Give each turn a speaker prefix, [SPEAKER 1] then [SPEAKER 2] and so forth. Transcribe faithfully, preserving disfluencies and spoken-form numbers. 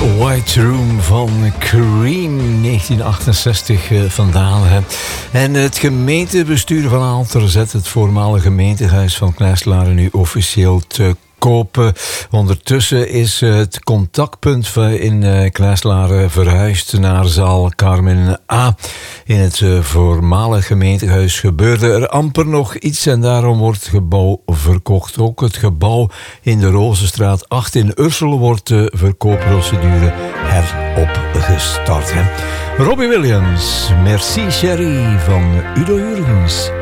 [SPEAKER 1] White Room van Cream, negentien achtenzestig uh, vandaan. Hè. En het gemeentebestuur van Aalter zet het voormalige gemeentehuis van Kneslaren nu officieel te kopen. Ondertussen is het contactpunt in Kneslaren verhuisd naar zaal Carmen A. In het voormalige gemeentehuis gebeurde er amper nog iets en daarom wordt het gebouw verkocht. Ook het gebouw in de Rozenstraat acht in Ursel wordt de verkoopprocedure heropgestart. Hè. Robbie Williams, Merci Chérie van Udo Jurgens.